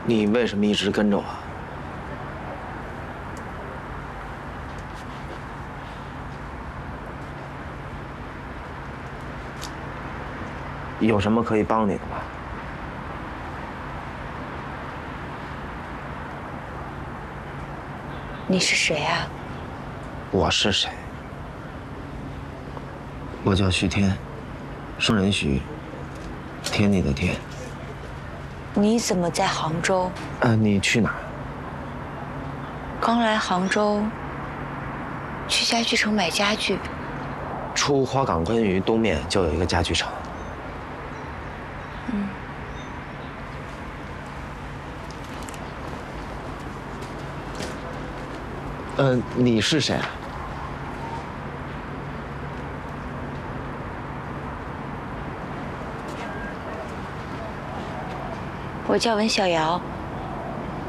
你为什么一直跟着我？有什么可以帮你的吗？ 你是谁啊？ 我是谁？我叫徐天，生人徐，天地的天。 你怎么在杭州？ 你去哪儿？ 刚来杭州，去家具城买家具。 出花港昆鱼东面就有一个家具城。你是谁啊？ 我叫文小瑶。